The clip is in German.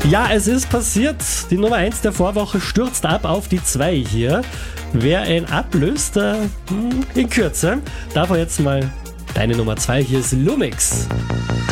Ja, es ist passiert. Die Nummer 1 der Vorwoche stürzt ab auf die 2 hier. Wer ihn ablöst, in Kürze. Davor jetzt mal deine Nummer 2. Hier ist Lumix.